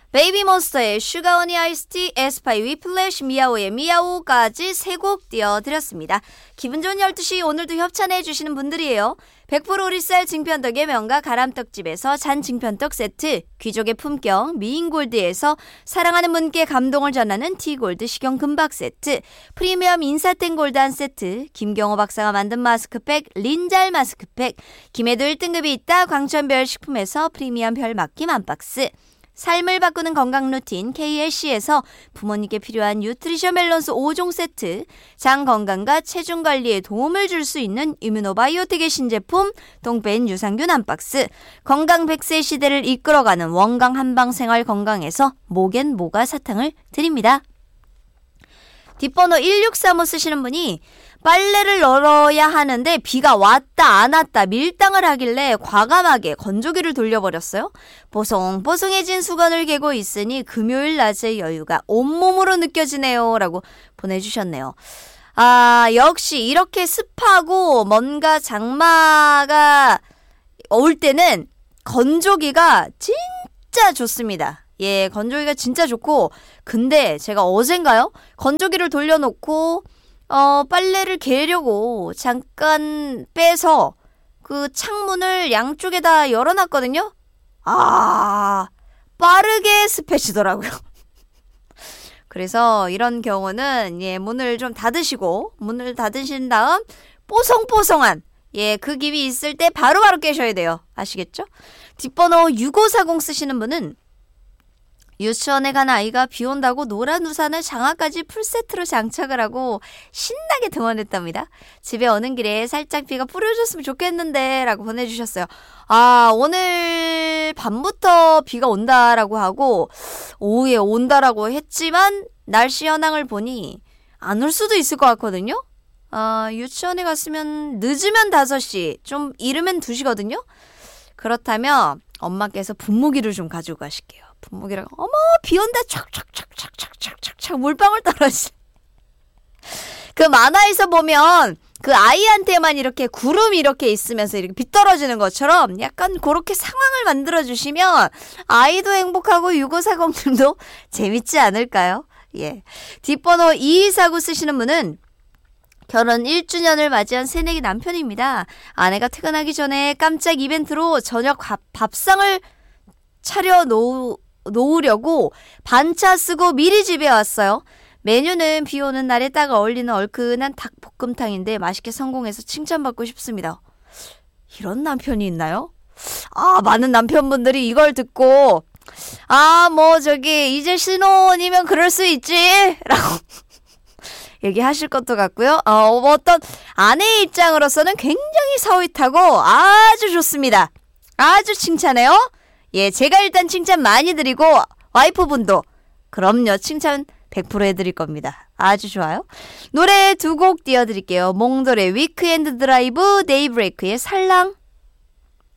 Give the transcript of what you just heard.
베이비몬스터의 슈가 허니 아이스티, 에스파이 위플래시, 미야오의 미야오까지 세 곡 띄워드렸습니다. 기분 좋은 12시 오늘도 협찬해주시는 분들이에요. 100% 오리쌀 증편떡의 명가 가람떡집에서 잔 증편떡 세트, 귀족의 품격 미인골드에서 사랑하는 분께 감동을 전하는 티골드 식용 금박 세트, 프리미엄 인사땡 골드 한 세트, 김경호 박사가 만든 마스크팩 린잘 마스크팩, 김해도 1등급이 있다 광천별 식품에서 프리미엄 별 맡김 한 박스, 삶을 바꾸는 건강 루틴 KLC에서 부모님께 필요한 뉴트리션 밸런스 5종 세트, 장 건강과 체중 관리에 도움을 줄 수 있는 이뮤노바이오텍의 신제품 동벤 유산균 한 박스, 건강 100세 시대를 이끌어가는 원강 한방 생활 건강에서 목엔 모가 사탕을 드립니다. 뒷번호 1635 쓰시는 분이 빨래를 널어야 하는데 비가 왔다 안 왔다 밀당을 하길래 과감하게 건조기를 돌려버렸어요. 보송보송해진 수건을 개고 있으니 금요일 낮의 여유가 온몸으로 느껴지네요. 라고 보내주셨네요. 아, 역시 이렇게 습하고 뭔가 장마가 올 때는 건조기가 진짜 좋습니다. 예, 건조기가 진짜 좋고, 근데 제가 어젠가요? 건조기를 돌려놓고 빨래를 개려고 잠깐 빼서 그 창문을 양쪽에다 열어놨거든요. 아, 빠르게 습해지더라고요. 그래서 이런 경우는 문을 좀 닫으시고, 문을 닫으신 다음 뽀송뽀송한 그 기미 있을 때 바로바로 깨셔야 돼요. 아시겠죠? 뒷번호 6540 쓰시는 분은 유치원에 간 아이가 비 온다고 노란 우산을 장화까지 풀세트로 장착을 하고 신나게 등원했답니다. 집에 오는 길에 살짝 비가 뿌려줬으면 좋겠는데 라고 보내주셨어요. 아, 오늘 밤부터 비가 온다라고 하고 오후에 온다라고 했지만 날씨 현황을 보니 안 올 수도 있을 것 같거든요. 유치원에 갔으면 늦으면 5시, 좀 이르면 2시거든요. 그렇다면 엄마께서 분무기를 좀 가지고 가실게요. 분무기랑 어머 비 온다 촥촥촥촥촥촥 물방울 떨어지. 그 만화에서 보면 그 아이한테만 이렇게 구름이 이렇게 있으면서 이렇게 비 떨어지는 것처럼 약간 그렇게 상황을 만들어 주시면 아이도 행복하고 6540님도 재밌지 않을까요? 예. 뒷번호 2249 쓰시는 분은 결혼 1주년을 맞이한 새내기 남편입니다. 아내가 퇴근하기 전에 깜짝 이벤트로 저녁 밥상을 차려 놓으려고 반차 쓰고 미리 집에 왔어요. 메뉴는 비 오는 날에 딱 어울리는 얼큰한 닭볶음탕인데 맛있게 성공해서 칭찬받고 싶습니다. 이런 남편이 있나요? 아, 많은 남편분들이 이걸 듣고 이제 신혼이면 그럴 수 있지 라고 얘기하실 것도 같고요. 어떤 아내의 입장으로서는 굉장히 서윗하고 아주 좋습니다. 아주 칭찬해요. 예, 제가 일단 칭찬 많이 드리고 와이프분도 그럼요, 칭찬 100% 해드릴 겁니다. 아주 좋아요. 노래 2곡 띄워드릴게요. 몽돌의 위크엔드 드라이브, 데이브레이크의 살랑.